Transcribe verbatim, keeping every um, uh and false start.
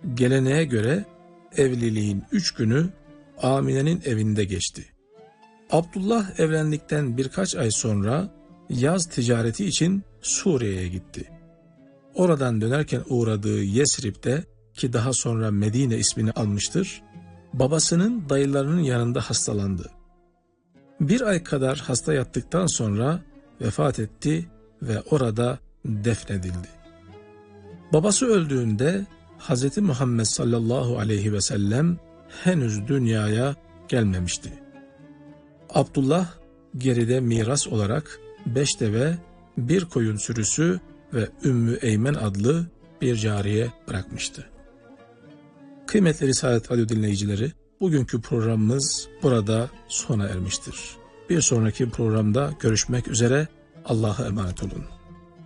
Geleneğe göre evliliğin üç günü Amine'nin evinde geçti. Abdullah evlendikten birkaç ay sonra yaz ticareti için Suriye'ye gitti. Oradan dönerken uğradığı Yesrib'de, ki daha sonra Medine ismini almıştır, babasının dayılarının yanında hastalandı. Bir ay kadar hasta yattıktan sonra vefat etti ve orada defnedildi. Babası öldüğünde Hz. Muhammed sallallahu aleyhi ve sellem henüz dünyaya gelmemişti. Abdullah geride miras olarak beş deve, bir koyun sürüsü ve Ümmü Eymen adlı bir cariye bırakmıştı. Kıymetli Risalet Radyo dinleyicileri, bugünkü programımız burada sona ermiştir. Bir sonraki programda görüşmek üzere, Allah'a emanet olun.